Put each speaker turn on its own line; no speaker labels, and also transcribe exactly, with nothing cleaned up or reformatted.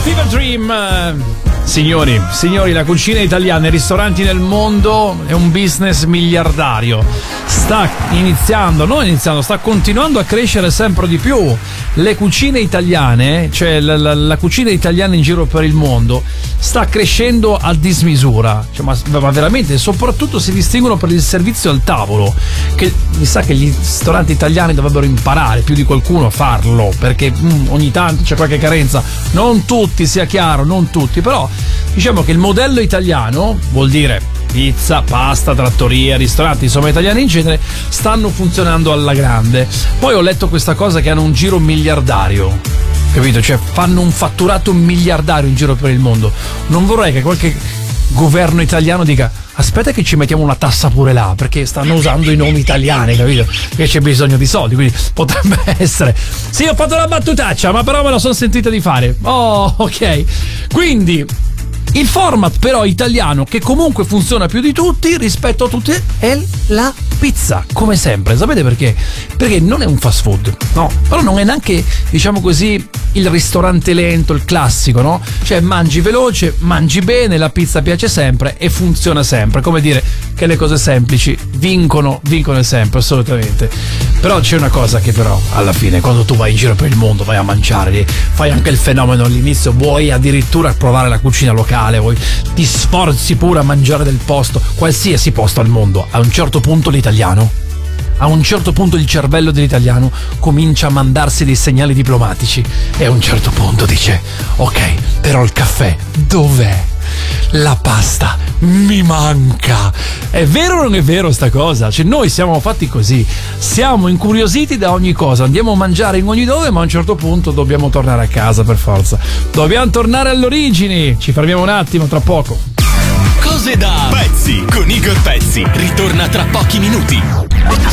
Fever Dream. Signori, signori, la cucina italiana e i ristoranti nel mondo è un business miliardario. Sta iniziando, non iniziando, sta continuando a crescere sempre di più. Le cucine italiane, cioè la, la, la cucina italiana in giro per il mondo, sta crescendo a dismisura. Cioè, ma, ma veramente, soprattutto si distinguono per il servizio al tavolo. Che mi sa che gli ristoranti italiani dovrebbero imparare più di qualcuno a farlo, perché mm, ogni tanto c'è qualche carenza. Non tutti, sia chiaro, non tutti, però diciamo che il modello italiano vuol dire pizza, pasta, trattoria, ristoranti, insomma italiani in genere, stanno funzionando alla grande. Poi ho letto questa cosa che hanno un giro miliardario, capito? Cioè fanno un fatturato miliardario in giro per il mondo. Non vorrei che qualche governo italiano dica: aspetta che ci mettiamo una tassa pure là, perché stanno usando i nomi italiani, capito? Perché c'è bisogno di soldi, quindi potrebbe essere. Sì, ho fatto la battutaccia, ma però me la sono sentita di fare. Oh, ok. Quindi il format però italiano che comunque funziona più di tutti rispetto a tutti è la pizza, come sempre. Sapete perché? Perché non è un fast food, no, però non è neanche, diciamo così, il ristorante lento, il classico, no? Cioè mangi veloce, mangi bene, la pizza piace sempre e funziona sempre. Come dire che le cose semplici vincono, vincono sempre, assolutamente. Però c'è una cosa che però alla fine, quando tu vai in giro per il mondo, vai a mangiare, fai anche il fenomeno all'inizio, vuoi addirittura provare la cucina locale, vuoi, ti sforzi pure a mangiare del posto, qualsiasi posto al mondo. A un certo punto l'italiano, a un certo punto il cervello dell'italiano comincia a mandarsi dei segnali diplomatici e a un certo punto dice: ok, però il caffè dov'è? La pasta mi manca. È vero o non è vero sta cosa? Cioè noi siamo fatti così, siamo incuriositi da ogni cosa, andiamo a mangiare in ogni dove, ma a un certo punto dobbiamo tornare a casa per forza, dobbiamo tornare alle origini. Ci fermiamo un attimo, tra poco.
Cose da pezzi con Igor Pezzi ritorna tra pochi minuti.